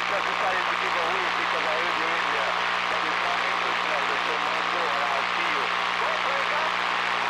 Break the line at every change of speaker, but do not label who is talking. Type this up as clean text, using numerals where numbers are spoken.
just decided to give a wee because I heard you in there.